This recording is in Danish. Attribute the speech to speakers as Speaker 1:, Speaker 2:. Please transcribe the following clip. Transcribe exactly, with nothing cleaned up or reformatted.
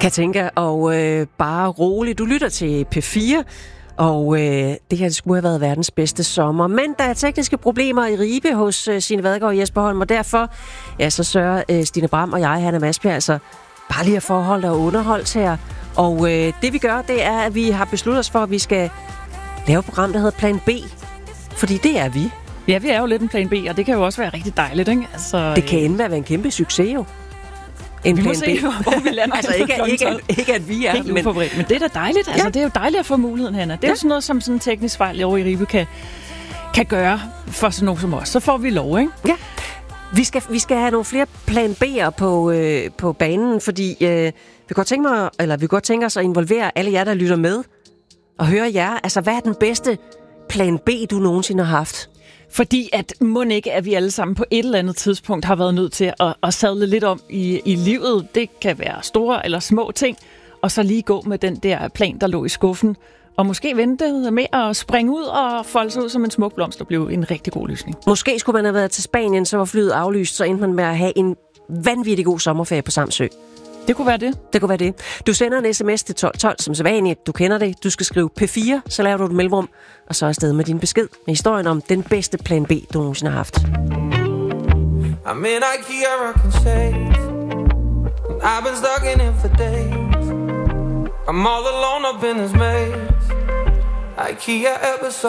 Speaker 1: Katinka, og øh, bare rolig. Du lytter til P fire, og øh, det her skulle have været verdens bedste sommer. Men der er tekniske problemer i Ribe hos øh, Signe Vadgaard og Jesper Holm, og derfor ja, så sørger øh, Stine Bram og jeg, Hanna Masbjerg, altså bare lige at forholde og underholdt her. Og øh, det vi gør, det er, at vi har besluttet os for, at vi skal lave et program, der hedder Plan B. Fordi det er vi.
Speaker 2: Ja, vi er jo lidt en Plan B, og det kan jo også være rigtig dejligt, ikke? Altså,
Speaker 1: det kan ende med at være en kæmpe succes jo. En
Speaker 2: vi
Speaker 1: plan
Speaker 2: må se, hvor vi lander.
Speaker 1: altså ikke, ikke, at, ikke at vi er,
Speaker 2: men... men det er da dejligt. Altså,
Speaker 1: ja.
Speaker 2: Det er jo dejligt at få muligheden, Hanna. Det er ja. jo sådan noget, som sådan en teknisk fejl over i Ribe kan, kan gøre for sådan nogen som os. Så får vi lov, ikke?
Speaker 1: Ja. Vi skal, vi skal have nogle flere plan B'er på, øh, på banen, fordi øh, vi godt tænke mig, eller vi godt tænke os at involvere alle jer, der lytter med, og høre jer. Altså, hvad er den bedste plan B, du nogensinde har haft?
Speaker 2: Fordi at må ikke, at vi alle sammen på et eller andet tidspunkt har været nødt til at, at sadle lidt om i, i livet. Det kan være store eller små ting, og så lige gå med den der plan, der lå i skuffen, og måske vente med at springe ud og folde sig ud som en smuk blomst og blive en rigtig god løsning.
Speaker 1: Måske skulle man have været til Spanien, så var flyet aflyst, så endte man med at have en vanvittig god sommerferie på Samsø.
Speaker 2: Det kunne være det.
Speaker 1: Det kunne være det. Du sender en sms til tolv tolv som sædvanligt. Du kender det. Du skal skrive P fire, så laver du et mellemrum, og så afsted med din besked med historien om den bedste plan B, du nogensinde har haft.
Speaker 3: I'm in IKEA rocking shades. I've been stuck in it for days. I'm all alone up in this maze. IKEA episode.